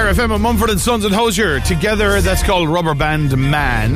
Clare FM and Mumford & Sons and Hosier. Together, that's called Rubber Band Man.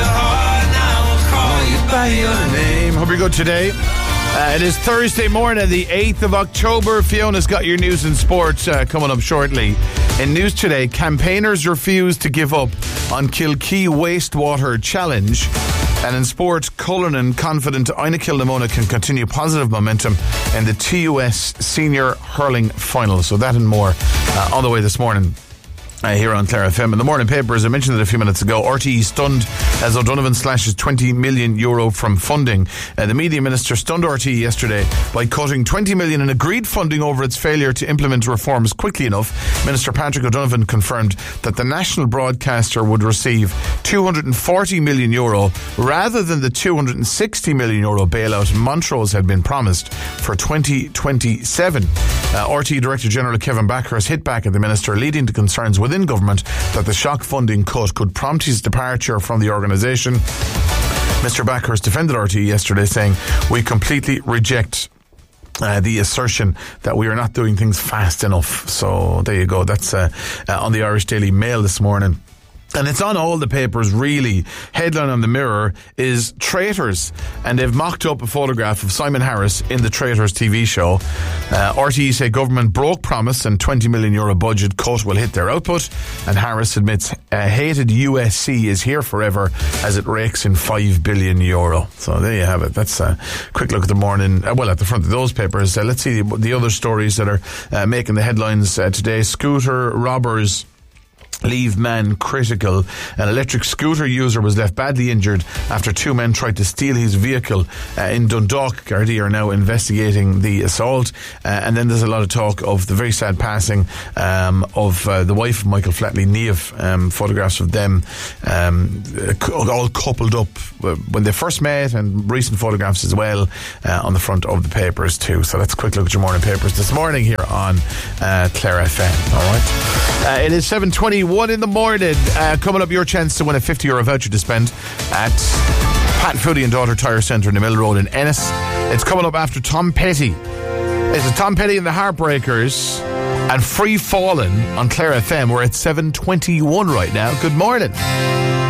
By your name. Hope you're good today. It is Thursday morning, the 8th of October. Fiona's got your news and sports coming up shortly. In news today, campaigners refuse to give up on Kilkee Wastewater Challenge. And in sport, Cullinan confident Ina Kilnamona can continue positive momentum in the TUS Senior Hurling Final. So that and more on the way this morning. Here on Clare FM. In the morning paper, as I mentioned it a few minutes ago, RTE stunned as O'Donovan slashes €20 million from funding. The media minister stunned RTE yesterday by cutting €20 million in agreed funding over its failure to implement reforms quickly enough. Minister Patrick O'Donovan confirmed that the national broadcaster would receive €240 million rather than the €260 million bailout Montrose had been promised for 2027. RTE Director General Kevin Backhurst hit back at the minister, leading to concerns within government that the shock funding cut could prompt his departure from the organisation. Mr. Backhurst defended RTE yesterday, saying, "We completely reject the assertion that we are not doing things fast enough." So there you go. That's on the Irish Daily Mail this morning. And it's on all the papers, really. Headline on the Mirror is Traitors. And they've mocked up a photograph of Simon Harris in the Traitors TV show. RTE say government broke promise and €20 million budget cut will hit their output. And Harris admits hated USC is here forever as it rakes in €5 billion. So there you have it. That's a quick look at the morning. Well, at the front of those papers. Let's see the other stories that are making the headlines today. Scooter robbers leave man critical. An electric scooter user was left badly injured after two men tried to steal his vehicle in Dundalk. Gardaí are now investigating the assault. And then there's a lot of talk of the very sad passing of the wife of Michael Flatley, Niamh. Photographs of them all coupled up when they first met, and recent photographs as well on the front of the papers too. So that's a quick look at your morning papers this morning here on Clare FM. Alright. It is 7:21 in the morning. Coming up, your chance to win a €50 voucher to spend at Pat Foodie and Daughter Tyre Centre in the Mill Road in Ennis. It's coming up after Tom Petty. This is Tom Petty and the Heartbreakers and Free Fallin' on Clare FM. We're at 7:21 right now. Good morning.